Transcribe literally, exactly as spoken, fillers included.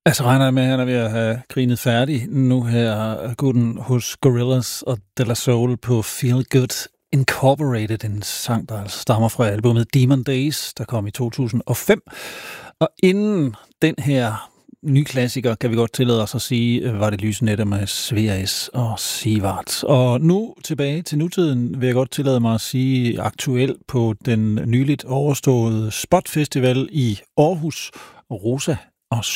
Altså regner jeg med, at han er ved at have grinet færdig. Nu her gutten hos Gorillaz og De La Soul på Feel Good Incorporated, en sang, der stammer fra albumet Demon Days, der kom i to tusind og fem. Og inden den her nye klassiker, kan vi godt tillade os at sige, var det Lysenette med Sveas og Sivart. Og nu tilbage til nutiden vil jeg godt tillade mig at sige aktuel på den nyligt overståede Spot Festival i Aarhus, Rosa og